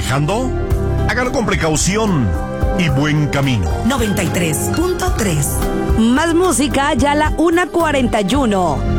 manejando? Hágalo con precaución y buen camino. 93.3. Más música, ya la 1:41.